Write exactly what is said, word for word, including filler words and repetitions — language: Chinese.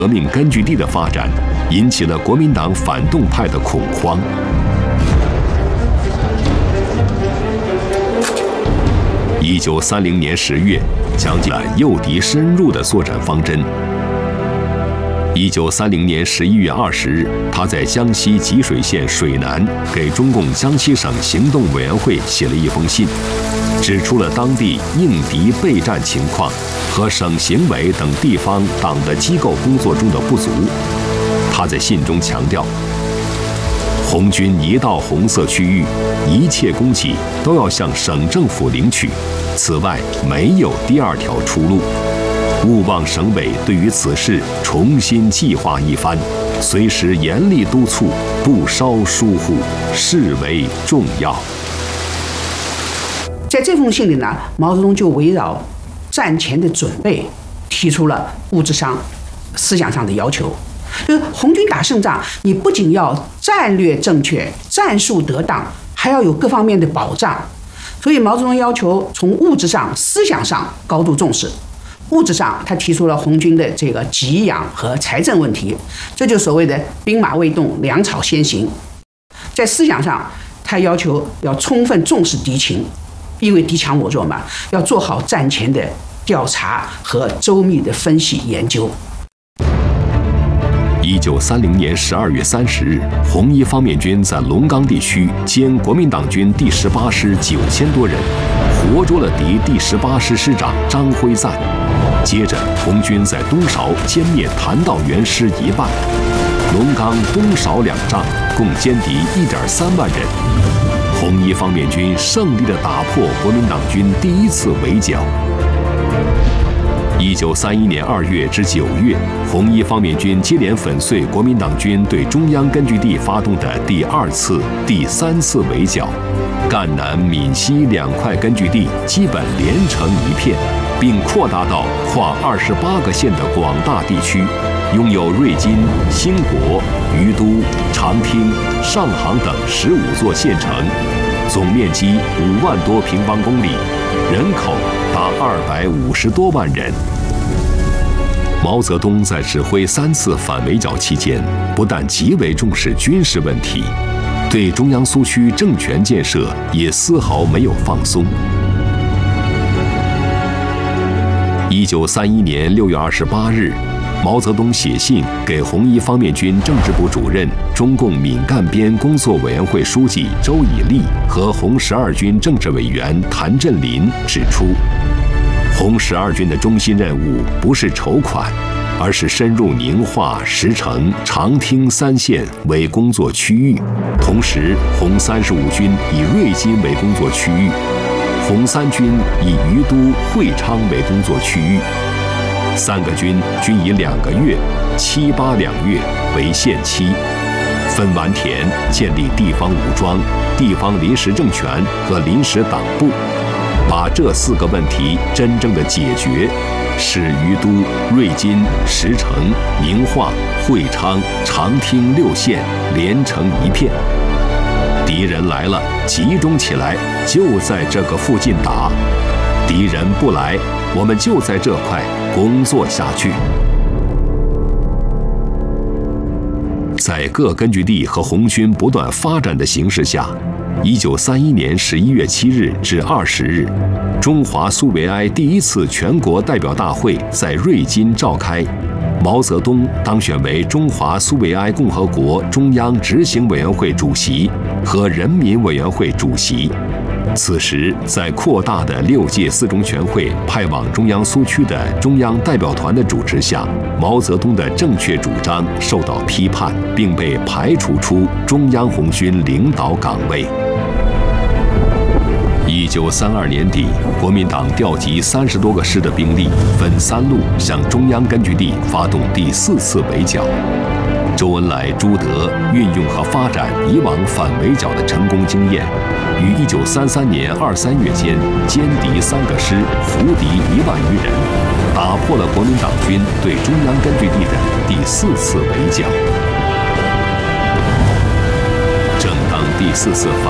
革命根据地的发展，引起了国民党反动派的恐慌。一九三零年十月，讲解了诱敌深入的作战方针。一九三零年十一月二十日，他在江西吉水县水南给中共江西省行动委员会写了一封信，指出了当地应敌备战情况和省行委等地方党的机构工作中的不足。他在信中强调，红军一到红色区域，一切供给都要向省政府领取，此外没有第二条出路。勿忘省委对于此事重新计划一番，随时严厉督促，不稍疏忽，视为重要。 在这封信里呢，毛泽东就围绕战前的准备提出了物质上、思想上的要求。就是红军打胜仗，你不仅要战略正确、战术得当，还要有各方面的保障。所以毛泽东要求从物质上、思想上高度重视。物质上，他提出了红军的这个给养和财政问题，这就所谓的兵马未动，粮草先行。在思想上，他要求要充分重视敌情，因为敌强我弱嘛，要做好战前的调查和周密的分析研究。 一九三零年十二月三十日，红一方面军在龙冈地区歼国民党军第十八师九千多人，活捉了敌第十八师师长张辉瓒。接着，红军在东韶歼灭谭道源师一半，龙冈、东韶两仗共歼敌一点三万人。红一方面军胜利地打破国民党军第一次围剿。一九三一年二月至九月，红一方面军接连粉碎国民党军对中央根据地发动的第二次、第三次围剿，赣南、闽西两块根据地基本连成一片，并扩大到跨二十八个县的广大地区，拥有瑞金、兴国、于都、长汀、上杭等十五座县城，总面积五万多平方公里，人口达二百五十多万人。毛泽东在指挥三次反围剿期间，不但极为重视军事问题，对中央苏区政权建设也丝毫没有放松。一九三一年六月二十八日，毛泽东写信给红一方面军政治部主任、中共闽赣边工作委员会书记周以立和红十二军政治委员谭震林，指出，红十二军的中心任务不是筹款，而是深入宁化、石城、长汀三县为工作区域，同时红三十五军以瑞金为工作区域，红三军以于都、会昌为工作区域，三个军均以两个月、七八两月为限期，分完田，建立地方武装、地方临时政权和临时党部，把这四个问题真正的解决，使于都、瑞金、石城、宁化、会昌、长汀六县连成一片。敌人来了，集中起来，就在这个附近打；敌人不来，我们就在这块工作下去。在各根据地和红军不断发展的形势下，一九三一年十一月七日至二十日，中华苏维埃第一次全国代表大会在瑞金召开，毛泽东当选为中华苏维埃共和国中央执行委员会主席和人民委员会主席。此时，在扩大的六届四中全会派往中央苏区的中央代表团的主持下，毛泽东的正确主张受到批判，并被排除出中央红军领导岗位。一九三二年底，国民党调集三十多个师的兵力，分三路向中央根据地发动第四次围剿。周恩来、朱德运用和发展以往反围剿的成功经验，于一九三三年二三月间歼敌三个师，俘敌一万余人，打破了国民党军对中央根据地的第四次围剿。正当第四次反